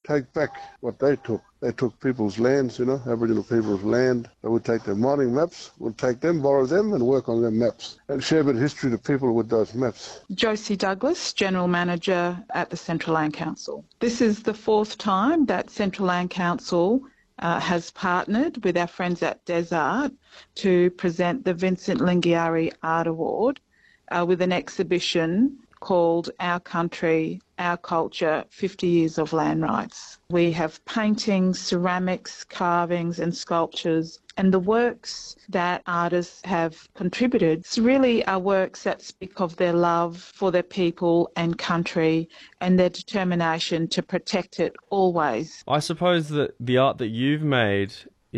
take back what they took. They took people's lands, Aboriginal people's land. So we'll take their mining maps, we'll take them, borrow them and work on their maps and share a bit of history to people with those maps. Josie Douglas, General Manager at the Central Land Council. This is the fourth time that Central Land Council has partnered with our friends at Desart to present the Vincent Lingiari Art Award with an exhibition called Our Country, Our Culture, 50 Years of Land Rights. We have paintings, ceramics, carvings and sculptures, and the works that artists have contributed really are works that speak of their love for their people and country and their determination to protect it always. I suppose that the art that you've made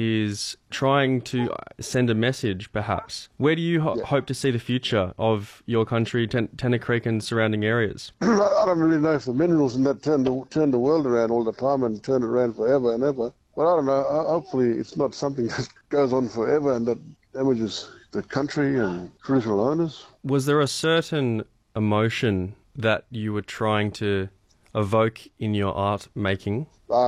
is trying to send a message, perhaps. Where do you hope to see the future of your country, Tennant Creek and surrounding areas? I don't really know if the minerals and that turn the world around all the time and turn it around forever and ever. But I don't know, hopefully it's not something that goes on forever and that damages the country and traditional owners. Was there a certain emotion that you were trying to evoke in your art making?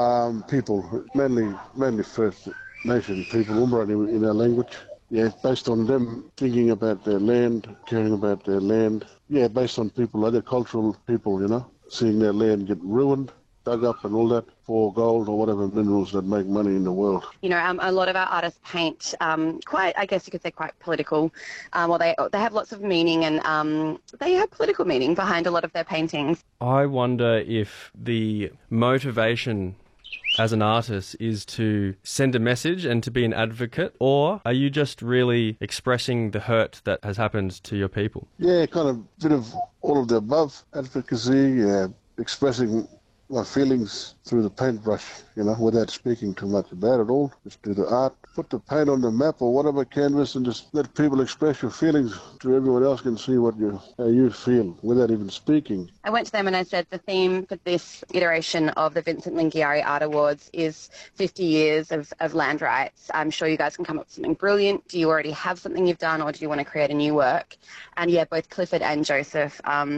People, mainly First Nation people, Umbrani in our language. Yeah, based on them thinking about their land, caring about their land. Yeah, based on people, agricultural people, seeing their land get ruined, dug up and all that for gold or whatever minerals that make money in the world. A lot of our artists paint quite, I guess you could say, quite political. They have lots of meaning and they have political meaning behind a lot of their paintings. I wonder if the motivation as an artist is to send a message and to be an advocate, or are you just really expressing the hurt that has happened to your people? Yeah, kind of bit of all of the above. Advocacy, expressing my feelings through the paintbrush, without speaking too much about it all. Just do the art, put the paint on the map or whatever canvas and just let people express your feelings so everyone else can see how you feel without even speaking. I went to them and I said the theme for this iteration of the Vincent Lingiari Art Awards is 50 years of land rights. I'm sure you guys can come up with something brilliant. Do you already have something you've done or do you want to create a new work? And both Clifford and Joseph,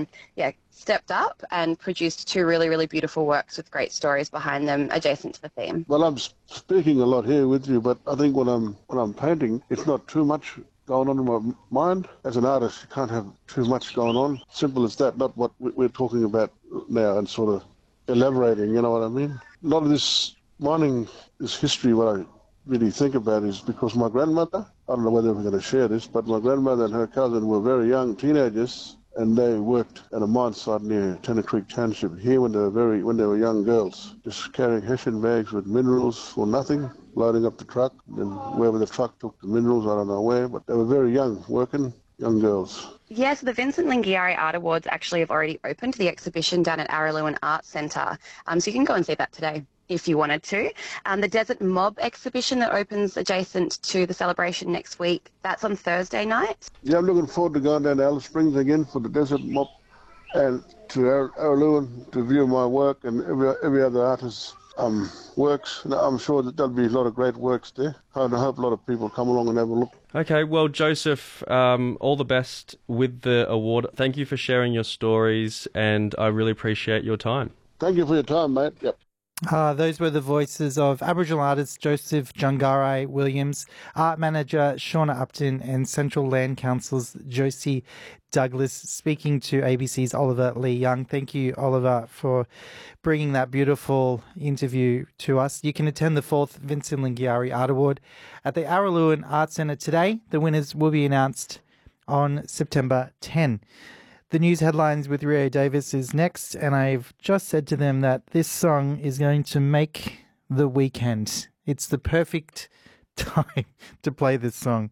stepped up and produced two really, really beautiful works with great stories behind them adjacent to the theme. Well, I'm speaking a lot here with you, but I think when I'm painting, it's not too much going on in my mind. As an artist, you can't have too much going on. Simple as that, not what we're talking about now and sort of elaborating, you know what I mean? A lot of this mining, this history, what I really think about is because my grandmother, I don't know whether we're going to share this, but my grandmother and her cousin were very young teenagers and they worked at a mine site near Tennant Creek Township here when they were young girls, just carrying hessian bags with minerals for nothing, loading up the truck, and wherever the truck took the minerals, I don't know where, but they were very young, working, young girls. Yes, the Vincent Lingiari Art Awards actually have already opened the exhibition down at Araluen Arts Centre, so you can go and see that today if you wanted to. The Desert Mob exhibition that opens adjacent to the celebration next week, that's on Thursday night. Yeah, I'm looking forward to going down to Alice Springs again for the Desert Mob and to Araluen to view my work and every other artist's works. I'm sure that there'll be a lot of great works there. I hope a lot of people come along and have a look. Okay, well, Joseph, all the best with the award. Thank you for sharing your stories and I really appreciate your time. Thank you for your time, mate. Yep. Those were the voices of Aboriginal artist Joseph Jungarai Williams, art manager Shauna Upton and Central Land Council's Josie Douglas, speaking to ABC's Oliver Lee Young. Thank you, Oliver, for bringing that beautiful interview to us. You can attend the 4th Vincent Lingiari Art Award at the Araluen Arts Centre today. The winners will be announced on September 10. The news headlines with Rio Davis is next, and I've just said to them that this song is going to make the weekend. It's the perfect time to play this song.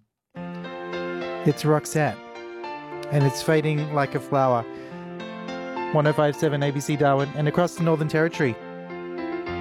It's Roxette, and it's Fading Like a Flower. 105.7 ABC Darwin and across the Northern Territory.